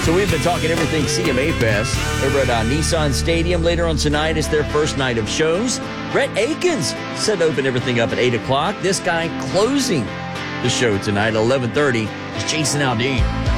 So we've been talking everything CMA Fest over at Nissan Stadium. Later on tonight is their first night of shows. Brett Akins set to open everything up at 8 o'clock. This guy closing the show tonight at 11:30 is Jason Aldean.